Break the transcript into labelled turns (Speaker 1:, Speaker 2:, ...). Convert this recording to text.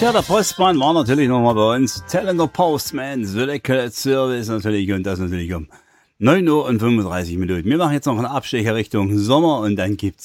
Speaker 1: Tja, der Postmann war natürlich nochmal bei uns. Tellender Postman, Select Service natürlich und das natürlich um 9 Uhr und 35 Minuten. Wir machen jetzt noch einen Abstecher Richtung Sommer und dann gibt's